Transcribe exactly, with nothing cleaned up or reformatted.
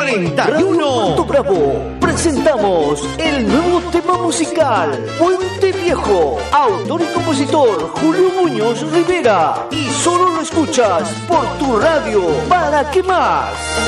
cuarenta y uno. Puerto Bravo, presentamos el nuevo tema musical, Puente Viejo, autor y compositor Julio Muñoz Rivera, y solo lo escuchas por tu radio. ¿Para qué más?